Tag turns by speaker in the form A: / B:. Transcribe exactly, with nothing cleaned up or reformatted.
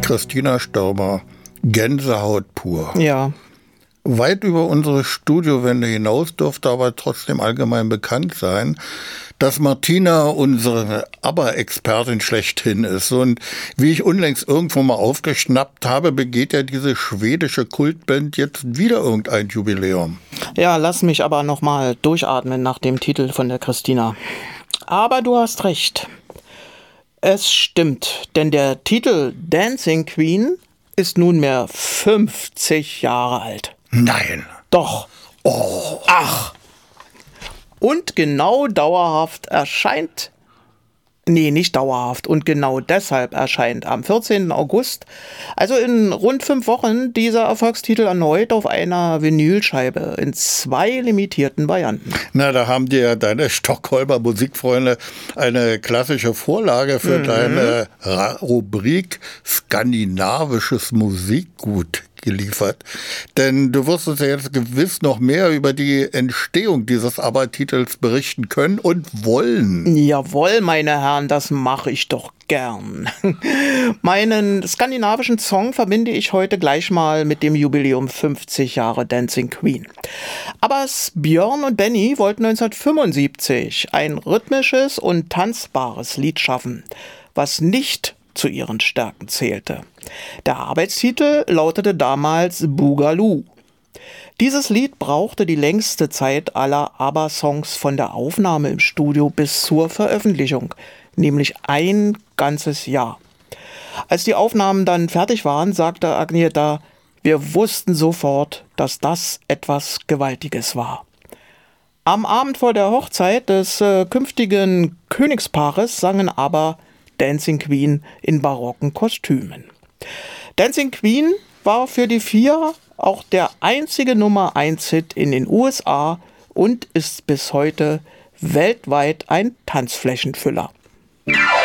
A: Christina Stauber, Gänsehaut pur.
B: Ja.
A: Weit über unsere Studiowände hinaus dürfte aber trotzdem allgemein bekannt sein, dass Martina unsere ABBA-Expertin schlechthin ist. Und wie ich unlängst irgendwo mal aufgeschnappt habe, begeht ja diese schwedische Kultband jetzt wieder irgendein Jubiläum.
B: Ja, lass mich aber nochmal durchatmen nach dem Titel von der Christina. Aber du hast recht. Es stimmt, denn der Titel Dancing Queen ist nunmehr fünfzig Jahre alt.
A: Nein.
B: Doch.
A: Oh.
B: Ach. Und genau dauerhaft erscheint, nee, nicht dauerhaft, und genau deshalb erscheint am vierzehnten August, also in rund fünf Wochen, dieser Erfolgstitel erneut auf einer Vinylscheibe in zwei limitierten Varianten.
A: Na, da haben dir ja deine Stockholmer Musikfreunde eine klassische Vorlage für mhm. deine Rubrik Skandinavisches Musikgut geliefert. Denn du wirst uns ja jetzt gewiss noch mehr über die Entstehung dieses ABBA-Titels berichten können und wollen.
B: Jawohl, meine Herren, das mache ich doch gern. Meinen skandinavischen Song verbinde ich heute gleich mal mit dem Jubiläum fünfzig Jahre Dancing Queen. ABBAs Björn und Benny wollten neunzehnhundertfünfundsiebzig ein rhythmisches und tanzbares Lied schaffen, was nicht zu ihren Stärken zählte. Der Arbeitstitel lautete damals Boogaloo. Dieses Lied brauchte die längste Zeit aller ABBA-Songs von der Aufnahme im Studio bis zur Veröffentlichung, nämlich ein ganzes Jahr. Als die Aufnahmen dann fertig waren, sagte Agneta, wir wussten sofort, dass das etwas Gewaltiges war. Am Abend vor der Hochzeit des äh, künftigen Königspaares sangen ABBA Dancing Queen in barocken Kostümen. Dancing Queen war für die vier auch der einzige Nummer eins Hit in den U S A und ist bis heute weltweit ein Tanzflächenfüller.